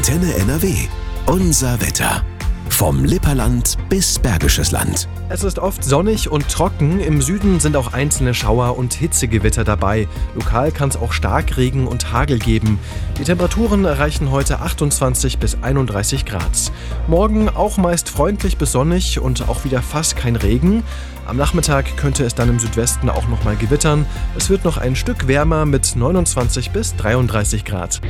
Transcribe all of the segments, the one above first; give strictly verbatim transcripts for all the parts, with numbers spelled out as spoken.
Antenne N R W. Unser Wetter. Vom Lipperland bis Bergisches Land. Es ist oft sonnig und trocken. Im Süden sind auch einzelne Schauer und Hitzegewitter dabei. Lokal kann es auch Starkregen und Hagel geben. Die Temperaturen erreichen heute achtundzwanzig bis einunddreißig Grad. Morgen auch meist freundlich bis sonnig und auch wieder fast kein Regen. Am Nachmittag könnte es dann im Südwesten auch noch mal gewittern. Es wird noch ein Stück wärmer mit neunundzwanzig bis dreiunddreißig Grad.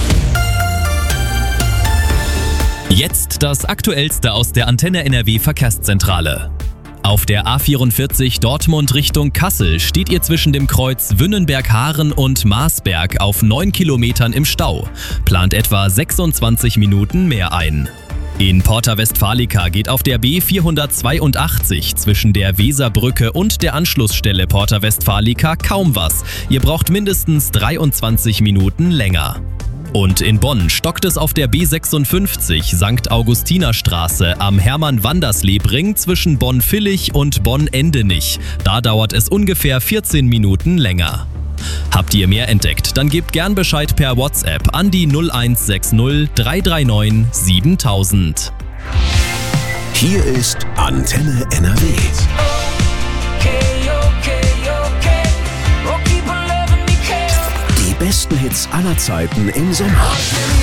Jetzt das Aktuellste aus der Antenne N R W Verkehrszentrale. Auf der A vierundvierzig Dortmund Richtung Kassel steht ihr zwischen dem Kreuz Wünnenberg-Haaren und Marsberg auf neun Kilometern im Stau. Plant etwa sechsundzwanzig Minuten mehr ein. In Porta Westfalica geht auf der B vierhundertzweiundachtzig zwischen der Weserbrücke und der Anschlussstelle Porta Westfalica kaum was. Ihr braucht mindestens dreiundzwanzig Minuten länger. Und in Bonn stockt es auf der B sechsundfünfzig Sankt Augustinerstraße am Hermann-Wandersleb-Ring zwischen Bonn-Villich und Bonn-Endenich. Da dauert es ungefähr vierzehn Minuten länger. Habt ihr mehr entdeckt, dann gebt gern Bescheid per WhatsApp an die null eins sechs null drei drei neun siebentausend. Hier ist Antenne N R W. Die besten Hits aller Zeiten im Sommer.